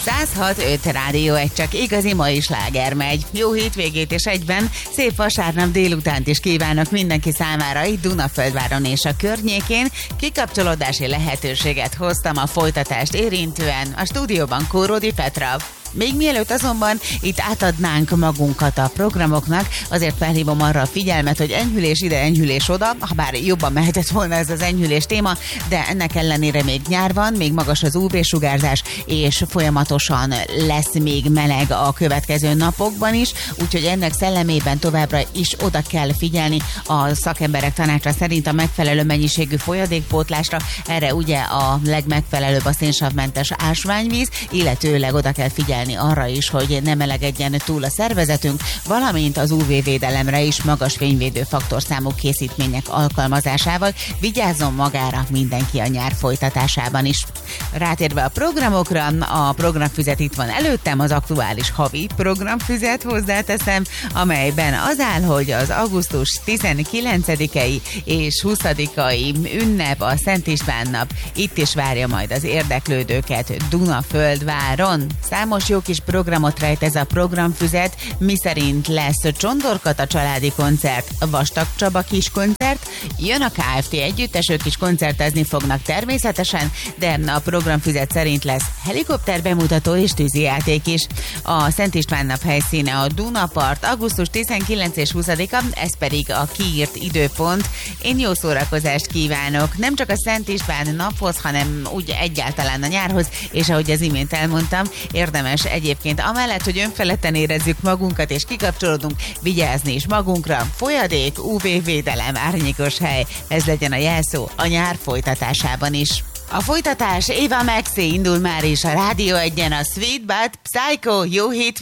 106.5 Rádió 1, csak igazi mai sláger megy. Jó hétvégét és egyben szép vasárnap délutánt is kívánok mindenki számára itt Dunaföldváron és a környékén. Kikapcsolódási lehetőséget hoztam a folytatást érintően a stúdióban Kóródi Petra. Még mielőtt azonban itt átadnánk magunkat a programoknak, azért felhívom arra a figyelmet, hogy enyhülés ide, enyhülés oda, ha bár jobban mehetett volna ez az enyhülés téma, de ennek ellenére még nyár van, még magas az UV-sugárzás, és folyamatosan lesz még meleg a következő napokban is, úgyhogy ennek szellemében továbbra is oda kell figyelni a szakemberek tanácsa szerint a megfelelő mennyiségű folyadékpótlásra. Erre ugye a legmegfelelőbb a szénsavmentes ásványvíz, illetőleg oda kell figyelni arra is, hogy ne melegedjen túl a szervezetünk, valamint az UV-védelemre is magas fényvédő faktorszámú készítmények alkalmazásával. Vigyázzon magára mindenki a nyár folytatásában is. Rátérve a programokra, a programfüzet itt van előttem, az aktuális havi programfüzet hozzáteszem, amelyben az áll, hogy az augusztus 19-i és 20-ai ünnep, a Szent István nap itt is várja majd az érdeklődőket Dunaföldváron. Számos jó kis programot rejt ez a programfüzet, miszerint lesz Csondorkata családi koncert, Vastag Csaba kis koncert, jön a Kft. Együttes, ők is koncertezni fognak természetesen, de a programfüzet szerint lesz helikopter bemutató és tűzijáték is. A Szent István nap helyszíne a Dunapart, augusztus 19 és 20-a, ez pedig a kiírt időpont. Én jó szórakozást kívánok, nem csak a Szent István naphoz, hanem úgy egyáltalán a nyárhoz, és ahogy az imént elmondtam, érdemes egyébként amellett, hogy önfeledten érezzük magunkat és kikapcsolódunk, vigyázni is magunkra. Folyadék, UV-védelem, árnyékos hely, ez legyen a jelszó a nyár folytatásában is. A folytatás Eva Maxi indul már is a Rádió 1-en, a Sweet But Psycho. Jó hétvégét!